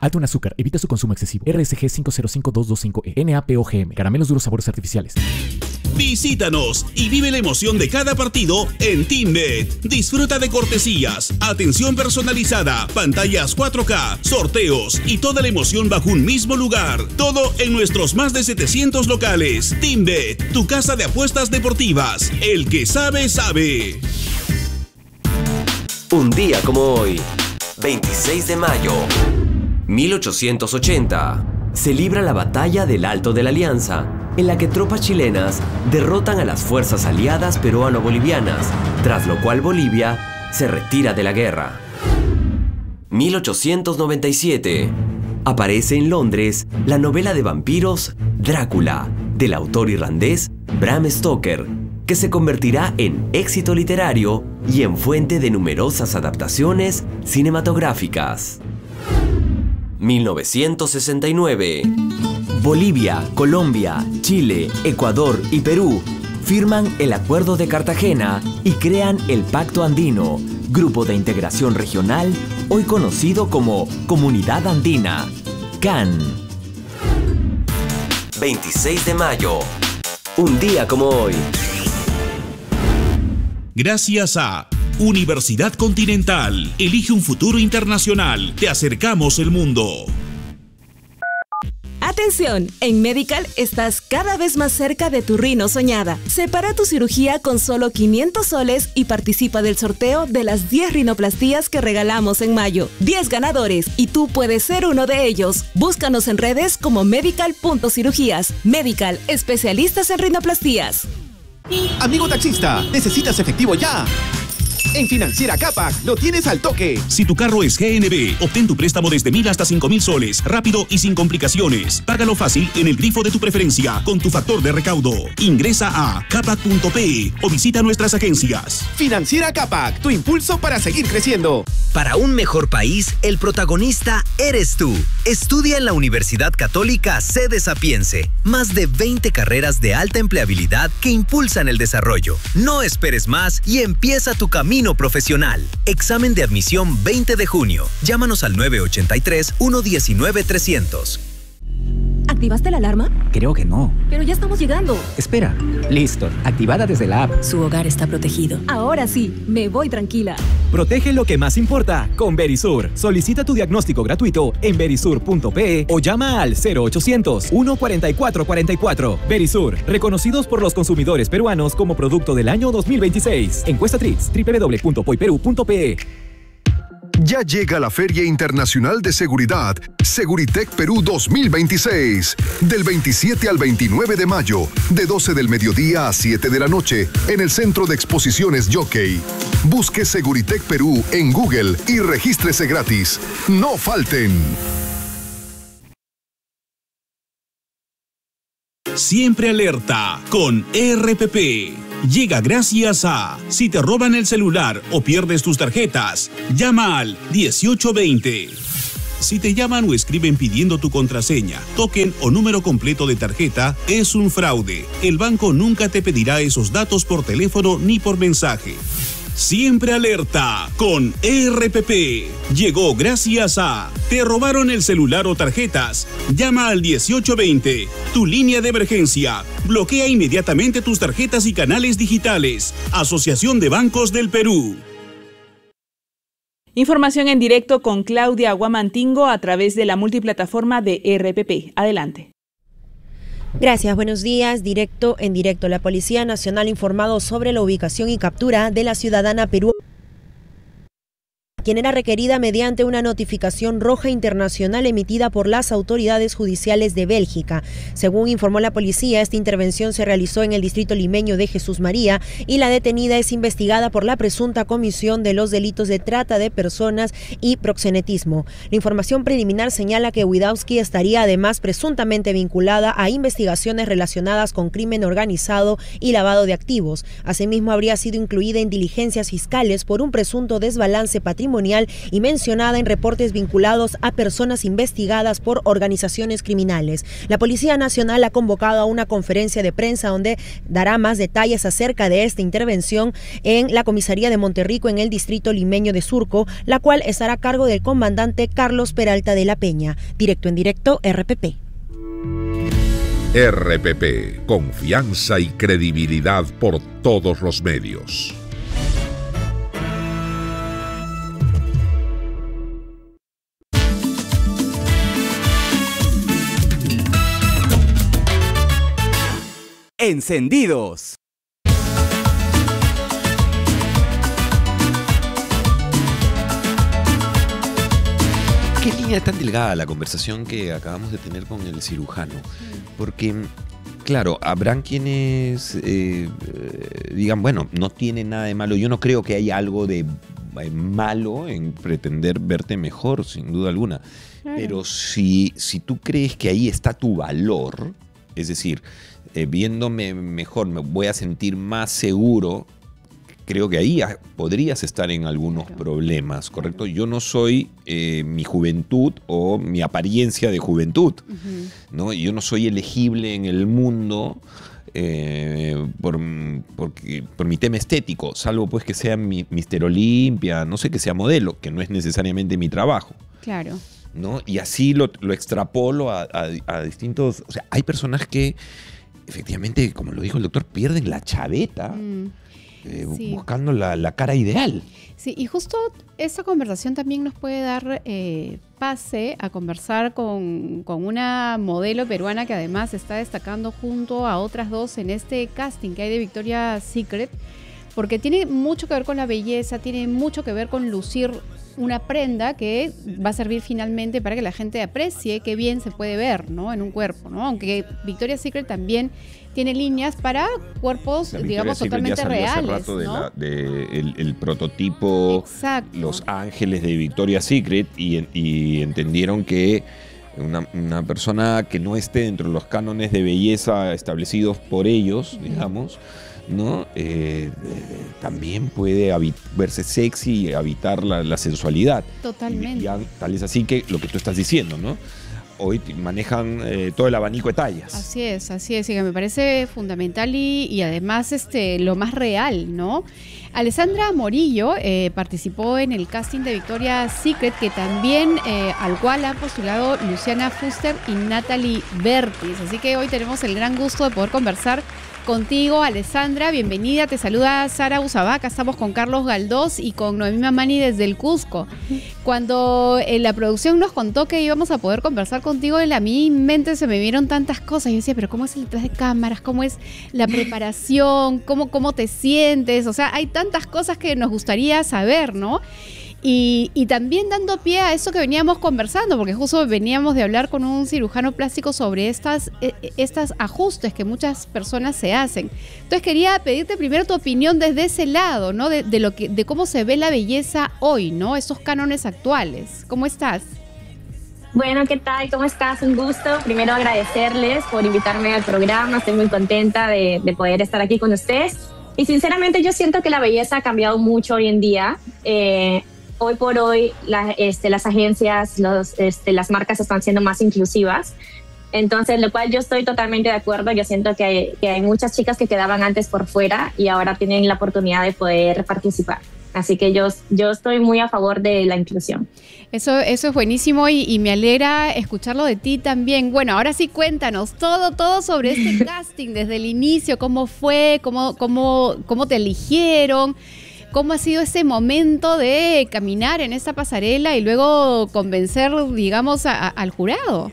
Alto en azúcar. Evita su consumo excesivo. RSG 505225E. NAPOGM. Caramelos duros, sabores artificiales. Visítanos y vive la emoción de cada partido en TeamBet. Disfruta de cortesías, atención personalizada, pantallas 4K, sorteos y toda la emoción bajo un mismo lugar. Todo en nuestros más de 700 locales. TeamBet, tu casa de apuestas deportivas. El que sabe, sabe. Un día como hoy, 26 de mayo, 1880, se libra la batalla del Alto de la Alianza, en la que tropas chilenas derrotan a las fuerzas aliadas peruano-bolivianas, tras lo cual Bolivia se retira de la guerra. 1897, aparece en Londres la novela de vampiros Drácula, del autor irlandés Bram Stoker, que se convertirá en éxito literario y en fuente de numerosas adaptaciones cinematográficas. 1969. Bolivia, Colombia, Chile, Ecuador y Perú firman el Acuerdo de Cartagena y crean el Pacto Andino, grupo de integración regional hoy conocido como Comunidad Andina, CAN. 26 de mayo, un día como hoy. Gracias a Universidad Continental. Elige un futuro internacional. Te acercamos el mundo. Atención, en Medical estás cada vez más cerca de tu rino soñada. Separa tu cirugía con solo 500 soles y participa del sorteo de las 10 rinoplastías que regalamos en mayo. 10 ganadores y tú puedes ser uno de ellos. Búscanos en redes como medical.cirugías. Medical, especialistas en rinoplastías. Amigo taxista, ¿necesitas efectivo ya? En Financiera Capac lo tienes al toque. Si tu carro es GNB, obtén tu préstamo desde 1.000 hasta 5.000 soles, rápido y sin complicaciones. Págalo fácil en el grifo de tu preferencia con tu factor de recaudo. Ingresa a capac.pe o visita nuestras agencias. Financiera Capac, tu impulso para seguir creciendo. Para un mejor país, el protagonista eres tú. Estudia en la Universidad Católica Sede Sapiense. Más de 20 carreras de alta empleabilidad que impulsan el desarrollo. No esperes más y empieza tu camino profesional. Examen de admisión 20 de junio. Llámanos al 983-119-300. ¿Activaste la alarma? Creo que no. Pero ya estamos llegando. Espera. Listo. Activada desde la app. Su hogar está protegido. Ahora sí, me voy tranquila. Protege lo que más importa con Verisur. Solicita tu diagnóstico gratuito en verisur.pe o llama al 0800-144-44. Verisur, reconocidos por los consumidores peruanos como producto del año 2026. Encuesta TRIX, www.poiperu.pe. Ya llega la Feria Internacional de Seguridad, Seguritech Perú 2026, del 27 al 29 de mayo, de 12 del mediodía a 7 de la noche, en el Centro de Exposiciones Jockey. Busque Seguritech Perú en Google y regístrese gratis. ¡No falten! Siempre alerta con RPP. Llega gracias a, si te roban el celular o pierdes tus tarjetas, llama al 1820. Si te llaman o escriben pidiendo tu contraseña, token o número completo de tarjeta, es un fraude. El banco nunca te pedirá esos datos por teléfono ni por mensaje. Siempre alerta con RPP. Llegó gracias a ¿te robaron el celular o tarjetas? Llama al 1820, tu línea de emergencia. Bloquea inmediatamente tus tarjetas y canales digitales. Asociación de Bancos del Perú. Información en directo con Claudia Guamantingo a través de la multiplataforma de RPP. Adelante. Gracias, buenos días. Directo en directo. La Policía Nacional ha informado sobre la ubicación y captura de la ciudadana peruana, quien era requerida mediante una notificación roja internacional emitida por las autoridades judiciales de Bélgica. Según informó la policía, esta intervención se realizó en el distrito limeño de Jesús María y la detenida es investigada por la presunta comisión de los delitos de trata de personas y proxenetismo. La información preliminar señala que Widowski estaría además presuntamente vinculada a investigaciones relacionadas con crimen organizado y lavado de activos. Asimismo, habría sido incluida en diligencias fiscales por un presunto desbalance patrimonial patrimonial y mencionada en reportes vinculados a personas investigadas por organizaciones criminales. La Policía Nacional ha convocado a una conferencia de prensa donde dará más detalles acerca de esta intervención en la comisaría de Monterrico en el distrito limeño de Surco, la cual estará a cargo del comandante Carlos Peralta de la Peña. Directo en directo, RPP. RPP, confianza y credibilidad por todos los medios. Encendidos. ¿Qué línea tan delgada la conversación que acabamos de tener con el cirujano? Porque, claro, habrán quienes digan, bueno, no tiene nada de malo. Yo no creo que haya algo de malo en pretender verte mejor, sin duda alguna. Claro. Pero si tú crees que ahí está tu valor, es decir, viéndome mejor me voy a sentir más seguro, creo que ahí podrías estar en algunos problemas, ¿correcto? Yo no soy mi juventud o mi apariencia de juventud, ¿no? Yo no soy elegible en el mundo por mi tema estético, salvo pues que sea Mister Olimpia, no sé, que sea modelo, que no es necesariamente mi trabajo. Claro. ¿No? Y así lo extrapolo a distintos... O sea, hay personas que efectivamente, como lo dijo el doctor, pierden la chaveta. Sí. Buscando la cara ideal. Sí, y justo esta conversación también nos puede dar pase a conversar con una modelo peruana que además está destacando junto a otras dos en este casting que hay de Victoria's Secret, porque tiene mucho que ver con la belleza, tiene mucho que ver con lucir una prenda que va a servir finalmente para que la gente aprecie qué bien se puede ver, ¿no?, en un cuerpo, ¿no? Aunque Victoria's Secret también tiene líneas para cuerpos, digamos, totalmente reales, hace rato, ¿no? El prototipo, exacto, Los Ángeles de Victoria's Secret, y entendieron que una persona que no esté dentro de los cánones de belleza establecidos por ellos, digamos, ¿no? También puede verse sexy y habitar la sensualidad. Totalmente. Y tal es así que lo que tú estás diciendo, ¿no? Hoy manejan todo el abanico de tallas. Así es, y que me parece fundamental y además lo más real, ¿no? Alessandra Morillo participó en el casting de Victoria's Secret, que también al cual han postulado Luciana Fuster y Natalie Bertis. Así que hoy tenemos el gran gusto de poder conversar contigo, Alessandra. Bienvenida, te saluda Sara Usabaca. Estamos con Carlos Galdós y con Noemí Mamani desde el Cusco. Cuando la producción nos contó que íbamos a poder conversar contigo, a mi mente se me vieron tantas cosas. Yo decía, pero ¿cómo es el detrás de cámaras? ¿Cómo es la preparación? ¿Cómo te sientes? O sea, hay tantas cosas que nos gustaría saber, ¿no? Y también dando pie a eso que veníamos conversando, porque justo veníamos de hablar con un cirujano plástico sobre estos ajustes que muchas personas se hacen. Entonces quería pedirte primero tu opinión desde ese lado, ¿no? De cómo se ve la belleza hoy, ¿no? Esos cánones actuales. ¿Cómo estás? Bueno, ¿qué tal? ¿Cómo estás? Un gusto. Primero agradecerles por invitarme al programa. Estoy muy contenta de poder estar aquí con ustedes. Y sinceramente yo siento que la belleza ha cambiado mucho hoy en día. Hoy por hoy las agencias, las marcas están siendo más inclusivas. Entonces, lo cual yo estoy totalmente de acuerdo. Yo siento que hay muchas chicas que quedaban antes por fuera y ahora tienen la oportunidad de poder participar. Así que yo estoy muy a favor de la inclusión. Eso es buenísimo y me alegra escucharlo de ti también. Bueno, ahora sí cuéntanos todo sobre este casting desde el inicio. ¿Cómo fue? ¿Cómo te eligieron? ¿Cómo ha sido ese momento de caminar en esta pasarela y luego convencer, digamos, al jurado?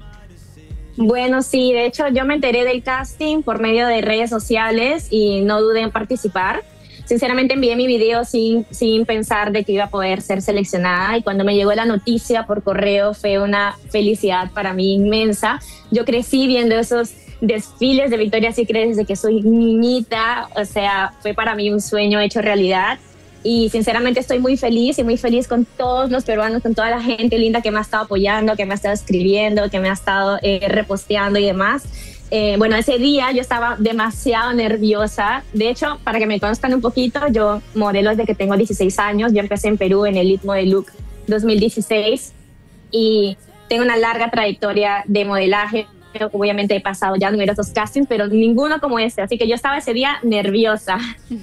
Bueno, sí, de hecho yo me enteré del casting por medio de redes sociales y no dudé en participar. Sinceramente envié mi video sin pensar de que iba a poder ser seleccionada, y cuando me llegó la noticia por correo fue una felicidad para mí inmensa. Yo crecí viendo esos desfiles de Victoria's Secret desde que soy niñita, o sea, fue para mí un sueño hecho realidad. Y sinceramente estoy muy feliz con todos los peruanos, con toda la gente linda que me ha estado apoyando, que me ha estado escribiendo, que me ha estado reposteando y demás. Bueno, ese día yo estaba demasiado nerviosa. De hecho, para que me conozcan un poquito, yo modelo desde que tengo 16 años. Yo empecé en Perú en el Elite Model Look 2016 y tengo una larga trayectoria de modelaje. Obviamente he pasado ya numerosos castings, pero ninguno como este. Así que yo estaba ese día nerviosa.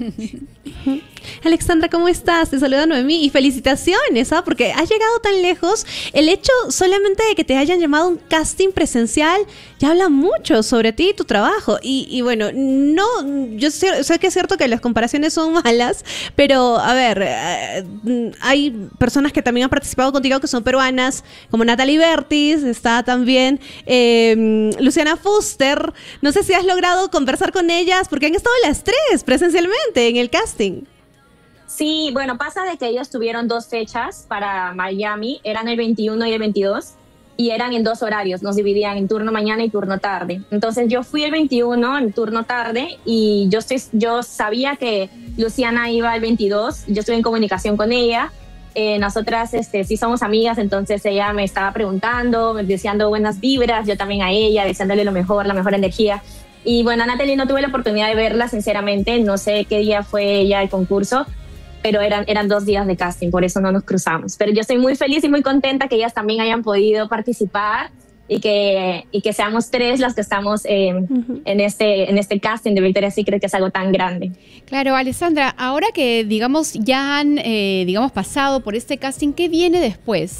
Alexandra, ¿cómo estás? Te saluda Noemí y felicitaciones, ¿ah? Porque has llegado tan lejos. El hecho solamente de que te hayan llamado a un casting presencial ya habla mucho sobre ti y tu trabajo. Y bueno, no, yo sé que es cierto que las comparaciones son malas, pero a ver, hay personas que también han participado contigo que son peruanas, como Natalie Bertis, está también Luciana Fuster. No sé si has logrado conversar con ellas, porque han estado las tres presencialmente en el casting. Sí, bueno, pasa de que ellos tuvieron 2 fechas para Miami, eran el 21 y el 22, y eran en 2 horarios, nos dividían en turno mañana y turno tarde. Entonces yo fui el 21 en turno tarde y yo sabía que Luciana iba el 22, yo estuve en comunicación con ella. Nosotras sí somos amigas, entonces ella me estaba preguntando, deseando buenas vibras, yo también a ella, deseándole lo mejor, la mejor energía. Y bueno, a Natalie no tuve la oportunidad de verla, sinceramente, no sé qué día fue ella el concurso, pero eran 2 días de casting, por eso no nos cruzamos. Pero yo estoy muy feliz y muy contenta que ellas también hayan podido participar y que seamos 3 las que estamos en este casting de Victoria's Secret, que es algo tan grande. Claro, Alessandra, ahora que digamos ya han pasado por este casting, ¿qué viene después?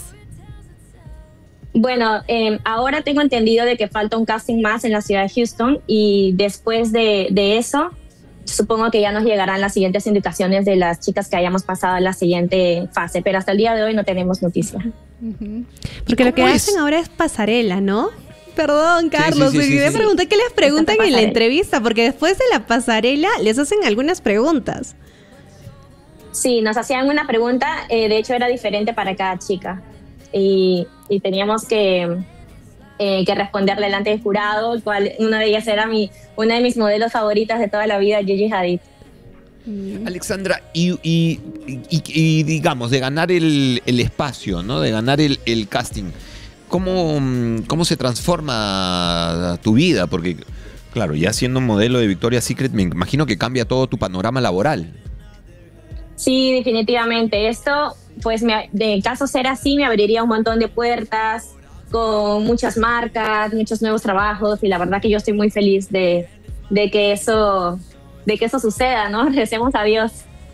Bueno, ahora tengo entendido de que falta un casting más en la ciudad de Houston y después de eso supongo que ya nos llegarán las siguientes indicaciones de las chicas que hayamos pasado a la siguiente fase, pero hasta el día de hoy no tenemos noticia. Porque lo que hacen ahora es pasarela, ¿no? Perdón, Carlos, me pregunté qué les preguntan en la entrevista, porque después de la pasarela les hacen algunas preguntas. Sí, nos hacían una pregunta, de hecho era diferente para cada chica y teníamos que responder delante del jurado, el cual una de ellas era una de mis modelos favoritas de toda la vida, Gigi Hadid. Alexandra, y digamos, de ganar el espacio, ¿no? De ganar el casting, ¿cómo se transforma tu vida? Porque, claro, ya siendo un modelo de Victoria's Secret, me imagino que cambia todo tu panorama laboral. Sí, definitivamente. Esto, pues, de caso ser así, me abriría un montón de puertas, con muchas marcas, muchos nuevos trabajos, y la verdad que yo estoy muy feliz de que eso suceda, ¿no? Recemos a Dios.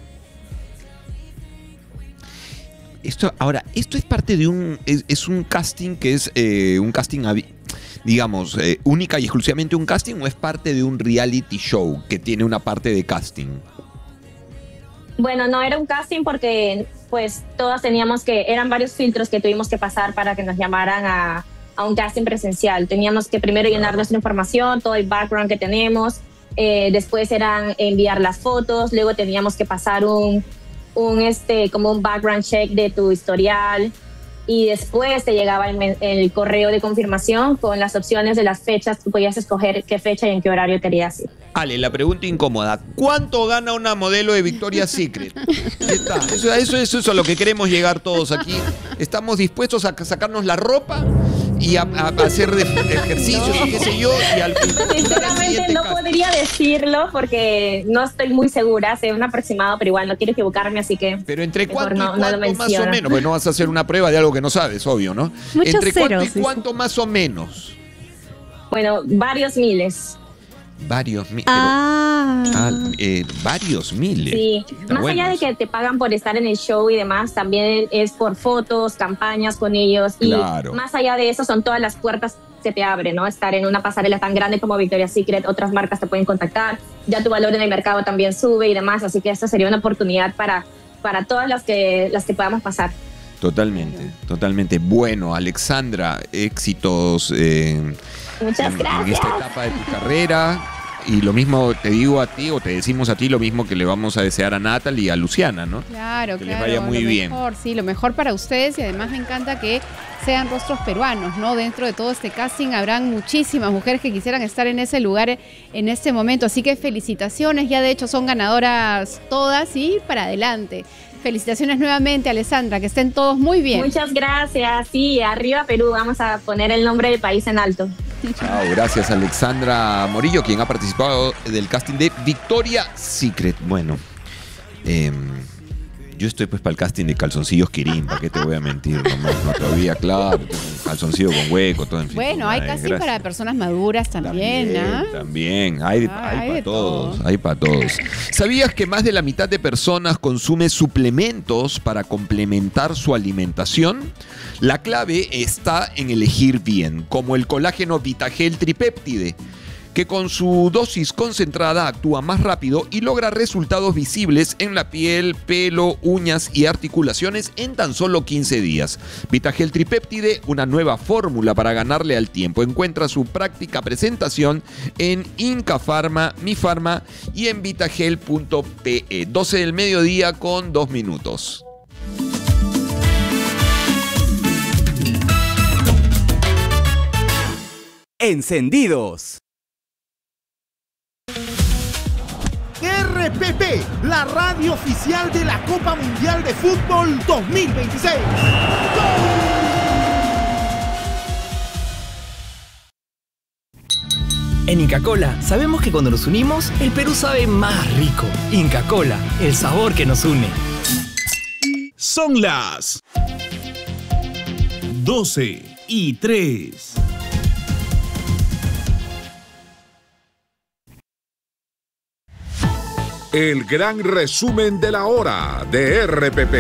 Esto es parte de un casting que es un casting, digamos, única y exclusivamente un casting, o es parte de un reality show que tiene una parte de casting. Bueno, no era un casting porque pues todas eran varios filtros que tuvimos que pasar para que nos llamaran a un casting presencial. Teníamos que primero llenar nuestra información, todo el background que tenemos, después eran enviar las fotos, luego teníamos que pasar como un background check de tu historial, y después te llegaba el correo de confirmación con las opciones de las fechas. Tú podías escoger qué fecha y en qué horario querías ir. Ale, la pregunta incómoda: ¿cuánto gana una modelo de Victoria's Secret? Eso es a lo que queremos llegar todos aquí. Estamos dispuestos a sacarnos la ropa y a hacer ejercicios y qué sé yo. Sinceramente no podría decirlo porque no estoy muy segura, sé un aproximado, pero igual no quiero equivocarme, así que... Pero ¿entre cuánto y cuánto más o menos? Pues no vas a hacer una prueba de algo que no sabes, obvio, ¿no? Muchos ¿Entre ceros, cuánto y cuánto más o menos? Bueno, varios miles. Varios miles. Varios miles. Sí, más allá de que te pagan por estar en el show y demás, también es por fotos, campañas con ellos. Claro. Y más allá de eso son todas las puertas que te abren, ¿no? Estar en una pasarela tan grande como Victoria's Secret, otras marcas te pueden contactar, ya tu valor en el mercado también sube y demás, así que esta sería una oportunidad para todas las que podamos pasar. Totalmente. Bueno, Alexandra, éxitos Muchas gracias. en esta etapa de tu carrera. Y lo mismo te digo a ti, o te decimos a ti, lo mismo que le vamos a desear a Natalie y a Luciana, ¿no? Claro, que claro. les vaya muy bien. Mejor, sí, lo mejor para ustedes, y además me encanta que sean rostros peruanos, ¿no? Dentro de todo este casting habrán muchísimas mujeres que quisieran estar en ese lugar en este momento, así que felicitaciones, ya de hecho son ganadoras todas y para adelante. Felicitaciones nuevamente, Alessandra, que estén todos muy bien. Muchas gracias, sí, arriba Perú, vamos a poner el nombre del país en alto. Chao, gracias Alexandra Morillo, quien ha participado del casting de Victoria's Secret. Bueno, yo estoy pues para el casting de Calzoncillos Kirin, ¿para qué te voy a mentir? No todavía, claro, calzoncillo con hueco, todo en fin. Bueno, hay casting para personas maduras también, ¿ah? También, hay para todos, hay para todos. ¿Sabías que más de la mitad de personas consume suplementos para complementar su alimentación? La clave está en elegir bien, como el colágeno Vitagel Tripéptide, que con su dosis concentrada actúa más rápido y logra resultados visibles en la piel, pelo, uñas y articulaciones en tan solo 15 días. Vitagel Tripéptide, una nueva fórmula para ganarle al tiempo. Encuentra su práctica presentación en Inca Pharma, Mi Pharma y en vitagel.pe. 12 del mediodía con 2 minutos. Encendidos. RPP, la radio oficial de la Copa Mundial de Fútbol 2026. En Inca Kola sabemos que cuando nos unimos, el Perú sabe más rico. Inca Kola, el sabor que nos une. Son las 12:03. El gran resumen de la hora de RPP.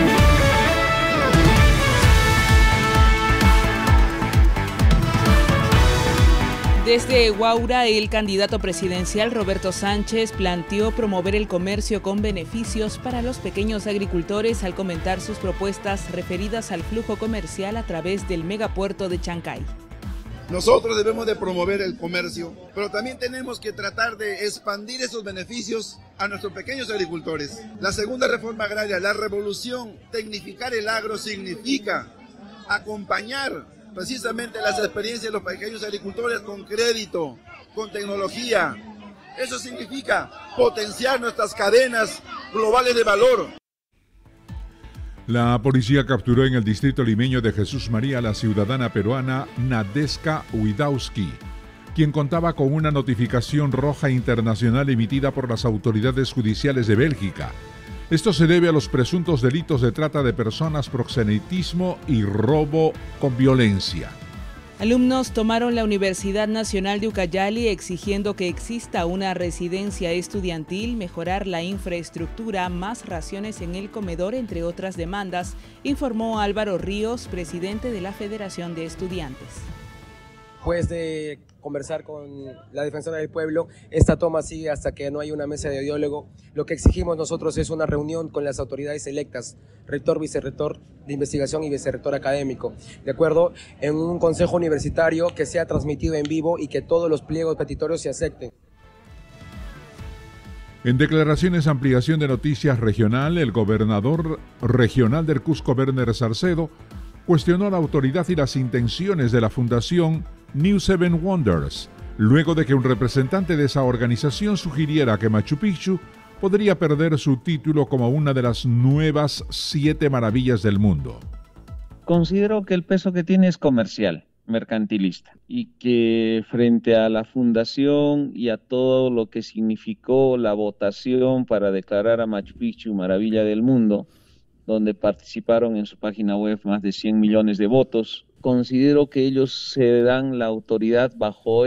Desde Huaura, el candidato presidencial Roberto Sánchez planteó promover el comercio con beneficios para los pequeños agricultores al comentar sus propuestas referidas al flujo comercial a través del megapuerto de Chancay. Nosotros debemos de promover el comercio, pero también tenemos que tratar de expandir esos beneficios a nuestros pequeños agricultores. La segunda reforma agraria, la revolución, tecnificar el agro significa acompañar precisamente las experiencias de los pequeños agricultores con crédito, con tecnología. Eso significa potenciar nuestras cadenas globales de valor. La policía capturó en el distrito limeño de Jesús María a la ciudadana peruana Nadeska Widawski, quien contaba con una notificación roja internacional emitida por las autoridades judiciales de Bélgica. Esto se debe a los presuntos delitos de trata de personas, proxenetismo y robo con violencia. Alumnos tomaron la Universidad Nacional de Ucayali exigiendo que exista una residencia estudiantil, mejorar la infraestructura, más raciones en el comedor, entre otras demandas, informó Álvaro Ríos, presidente de la Federación de Estudiantes. Después de conversar con la Defensora del Pueblo, esta toma sigue hasta que no haya una mesa de diálogo. Lo que exigimos nosotros es una reunión con las autoridades electas, rector, vicerrector de investigación y vicerrector académico, ¿de acuerdo? En un consejo universitario que sea transmitido en vivo y que todos los pliegos petitorios se acepten. En declaraciones ampliación de Noticias Regional, el gobernador regional del Cusco, Werner Sarcedo, cuestionó la autoridad y las intenciones de la Fundación New Seven Wonders, luego de que un representante de esa organización sugiriera que Machu Picchu podría perder su título como una de las nuevas 7 maravillas del mundo. Considero que el peso que tiene es comercial, mercantilista, y que frente a la fundación y a todo lo que significó la votación para declarar a Machu Picchu maravilla del mundo, donde participaron en su página web más de 100 millones de votos, considero que ellos se dan la autoridad bajo